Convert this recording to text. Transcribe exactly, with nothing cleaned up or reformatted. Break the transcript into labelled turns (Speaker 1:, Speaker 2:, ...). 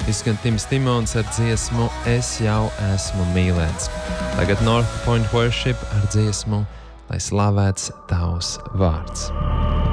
Speaker 1: izskan Tims Timons ar dziesmu Es jau esmu mīlēts. Tagad North Point Worship ar dziesmu Lai slavēts tavs vārds.